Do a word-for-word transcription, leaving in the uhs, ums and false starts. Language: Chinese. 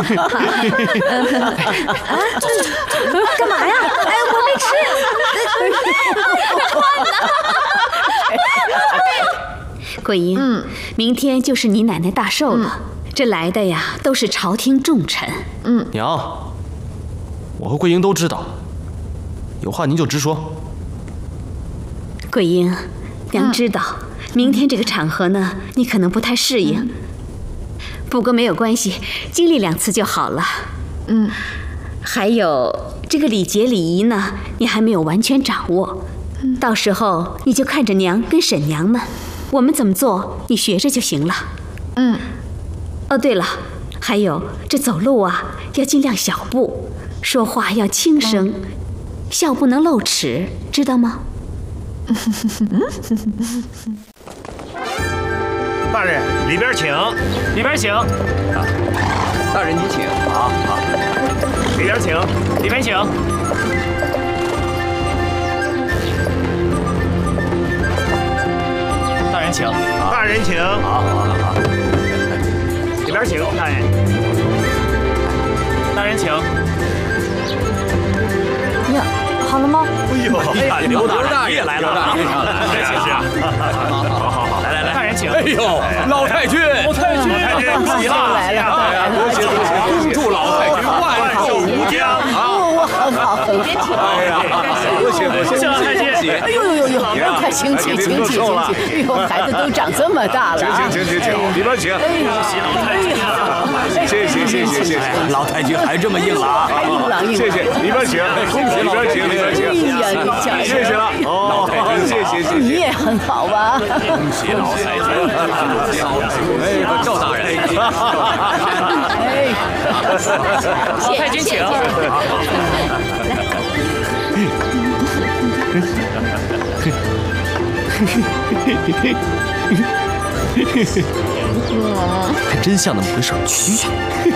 干嘛呀？哎，我没吃。 桂英，嗯，明天就是你奶奶大寿了，嗯、这来的呀都是朝廷重臣。 嗯，娘，我和桂英都知道，有话您就直说。 桂英，娘知道，嗯、明天这个场合呢，你可能不太适应。嗯、不过没有关系，经历两次就好了。嗯，还有这个礼节礼仪呢，你还没有完全掌握。嗯，到时候你就看着娘跟婶娘们，我们怎么做，你学着就行了。嗯。哦，对了，还有这走路啊，要尽量小步，说话要轻声，嗯、笑不能露齿，知道吗？ 大人，里边请，里边请。啊， 大人您请。好，好。 里边请，里边请。大人请，大人请。 好，好，好。 里边请，大人。大人请。 呀，好了吗？ 哎呦，哎，刘大人也来了，是是。好好好，来来来，大人请。 哎呦，老太君， 老太君，恭喜了， 来了， 恭喜恭喜，恭祝老太君万寿无疆啊！ 我很好，很别请。 哎呀，恭喜恭喜， 老太君！ 哎呦呦呦呦，快请起，请起，请起！哎呦，孩子都长这么大了， 请请请请，里边请。 恭喜老太君！ 谢谢谢谢谢谢， 老太君还这么硬朗， 还硬朗硬朗。 谢谢，里边请，恭喜里边请，里边请。 哎呀，你谢谢了，老太君，谢谢谢谢。 你也很好吧？ 恭喜老太君！ 哎，赵大人， 哎， 老太君请。 还真像那么回事儿。去。